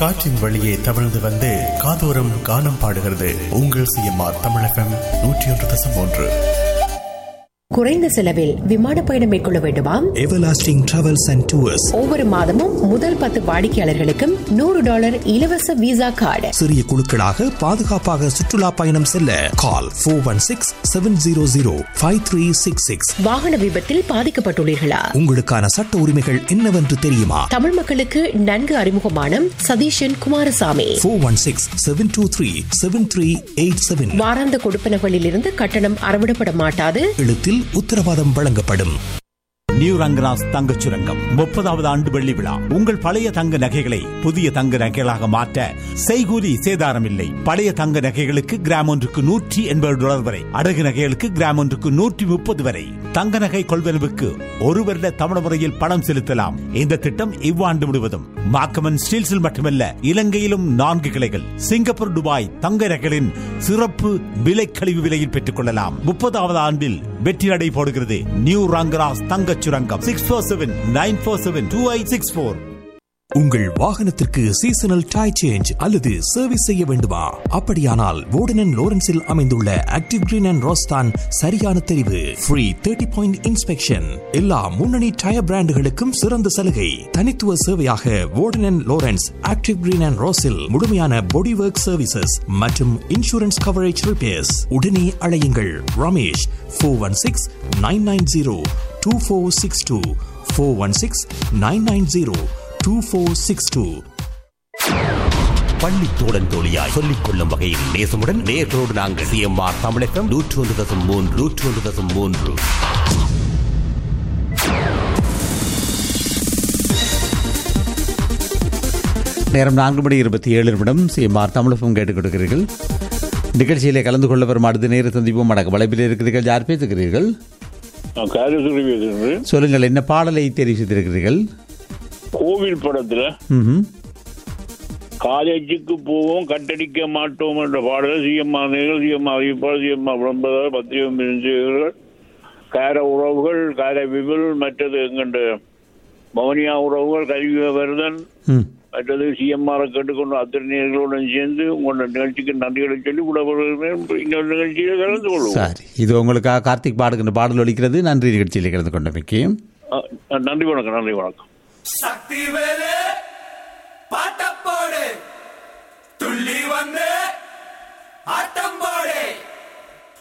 காற்றின் வழியே தவழ்ந்து வந்து காதோரம் கானம் பாடுகிறது உங்கள் சிஎம்ஆர் தமிழ் FM 101.1. குறைந்த செலவில் விமான பயணம் மேற்கொள்ள வேண்டுமா? எவர்லாஸ்டிங் டிராவல்ஸ் அண்ட் டூர்ஸ் ஒவ்வொரு மாதமும் முதல் 10 வாடிக்கையாளர்களுக்கும் $100 இலவச விசா கார்டு. சிறிய குழுக்களாக பாதுகாப்பாக சுற்றுலா பயணம் செல்ல கால் 416-700-5366. வாகன விபத்தில் பாதிக்கப்பட்டுள்ளீர்களா? உங்களுக்கான சட்ட உரிமைகள் என்னவென்று தெரியுமா? தமிழ் மக்களுக்கு நன்கு அறிமுகமான சதீஷன் குமாரசாமி. 416-723-7387. வாராந்த கொடுப்பனகளில் இருந்து கட்டணம் அறவிடப்பட மாட்டாது. எழுத்தில் உத்தரவாதம் வழங்கப்படும். நியூ ரங்கராஜ் தங்கச் சுரங்கம் 30வது ஆண்டு வெள்ளி விழா. உங்கள் பழைய தங்க நகைகளை புதிய தங்க நகைகளாக மாற்ற செய்கூலி சேதாரம் இல்லை. பழைய தங்க நகைகளுக்கு கிராம் ஒன்றுக்கு $180 வரை, அடகு நகைகளுக்கு கிராம் ஒன்றுக்கு $130 வரை. தங்க நகை கொள்வனவுக்கு 1 வருட தமிழ் முறையில் பணம் செலுத்தலாம். இந்த திட்டம் இவ்வாண்டு முழுவதும் மாக்கமன் ஸ்டீல்ஸில் மட்டுமல்ல, இலங்கையிலும் 4 கிளைகள். சிங்கப்பூர், துபாய் தங்க நகைகளின் சிறப்பு விலை கழிவு விலையில் பெற்றுக் கொள்ளலாம். 30வது ஆண்டில் வெற்றி நடை போடுகிறது நியூ ரங்கராஜ் தங்கச் சுரங்கம். 647-947-2864. உங்கள் வாகனத்திற்கு சீசனல் டயர் சேஞ்ச் அல்லது சர்வீஸ் செய்ய வேண்டுமா? அப்படியானால் வோர்டன் அண்ட் லோரன்ஸில் அமைந்துள்ள ஆக்டிவ் கிரீன் அண்ட் ரோஸ்தான் சரியான தெரிவு. Free 30 point inspection. எல்லா முன்னணி டயர் பிராண்டுகளுக்கும் சிறந்த சலுகை. தனித்துவ சேவையாக வோர்டன் and Lawrence active green and ரோஸில் முழுமையான பாடி ஒர்க் சர்வீசஸ் மற்றும் இன்சூரன்ஸ் கவரேஜ் ரிப்பேர்ஸ். உடனே அழையுங்கள் ரமேஷ் 416-990-2462. 416-990-2462. பள்ளி தோழன் தோழியாய் சொல்லிக் கொள்ளும் வகையில் நேசமுடன் நேர்களோடு நாங்கள் சிஎம்ஆர் தமிழ் FM 101.3. நேரம் 4:27. சிஎம்ஆர் தமிழ் FM கேட்டுக் கொடுக்கிறீர்கள். நிகழ்ச்சியிலே கலந்து கொள்ள வரும் அடுத்த நேர சந்திப்போம். வணக்கம். வலைப்பில் இருக்கிறீர்கள். யார் பேசுகிறீர்கள்? சொல்லுங்கள், என்ன பாடலை தெரிவு செய்திருக்கிறீர்கள்? கோவில் படத்துல காலேஜுக்கு போவோம் கட்டடிக்க மாட்டோம் என்ற பாடலை சிஎம்ஆர் விளம்பரம் பத்திரிகை கார உறவுகள் கார விபுல், மற்றது எங்கண்ட மௌனியா உறவுகள் கல்விவர்தன், மற்றது சிஎம்ஆரை கேட்டுக்கொண்டு அத்தனை நேர்களுடன் சேர்ந்து உங்களோட நிகழ்ச்சிக்கு நன்றிகளை சொல்லி இன்னொரு நிகழ்ச்சியில கலந்து கொள்வோம். சரி, இது உங்களுக்காக கார்த்திக் பாடுகின்ற பாடல் ஒலிக்கிறது. நன்றி நிகழ்ச்சியில் கலந்து கொண்டமைக்கு. நன்றி வணக்கம். நன்றி வணக்கம். சக்தி வேலே பாட்டப்போடு துள்ளி வந்து ஆட்டம்